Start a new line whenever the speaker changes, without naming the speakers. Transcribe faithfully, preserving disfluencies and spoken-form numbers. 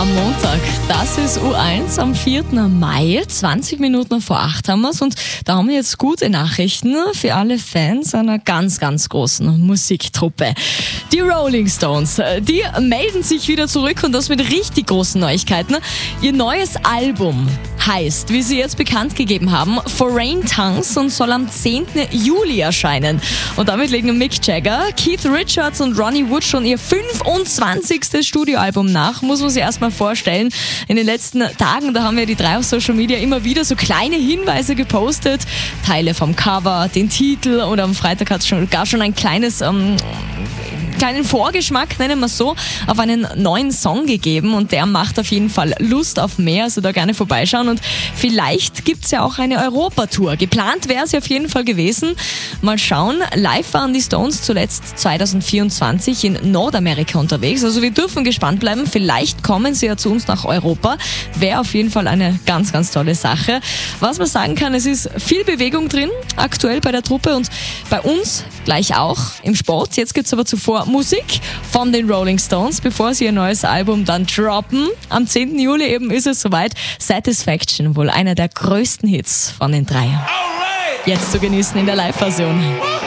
am Montag. Das ist U eins am vierten Mai, zwanzig Minuten vor acht haben wir's und da haben wir jetzt gute Nachrichten für alle Fans einer ganz, ganz großen Musiktruppe. Die Rolling Stones, die melden sich wieder zurück und das mit richtig großen Neuigkeiten. Ihr neues Album heißt, wie sie jetzt bekannt gegeben haben, Foreign Tongues und soll am zehnten Juli erscheinen. Und damit legen Mick Jagger, Keith Richards und Ronnie Wood schon ihr fünfundzwanzigstes Studioalbum nach. Muss man sich erstmal vorstellen. In den letzten Tagen, da haben wir die drei auf Social Media immer wieder so kleine Hinweise gepostet. Teile vom Cover, den Titel und am Freitag hat es schon, gar schon ein kleines... Ähm, kleinen Vorgeschmack, nennen wir es so, auf einen neuen Song gegeben und der macht auf jeden Fall Lust auf mehr, also da gerne vorbeischauen und vielleicht gibt's ja auch eine Europatour. Geplant wäre es auf jeden Fall gewesen. Mal schauen, live waren die Stones zuletzt zwanzig vierundzwanzig in Nordamerika unterwegs, also wir dürfen gespannt bleiben, vielleicht kommen sie ja zu uns nach Europa, wäre auf jeden Fall eine ganz, ganz tolle Sache. Was man sagen kann, es ist viel Bewegung drin, aktuell bei der Truppe und bei uns gleich auch im Sport. Jetzt gibt's aber zuvor Musik von den Rolling Stones, bevor sie ihr neues Album dann droppen. Am zehnten Juli eben ist es soweit. Satisfaction, wohl einer der größten Hits von den drei. Jetzt zu genießen in der Live-Version.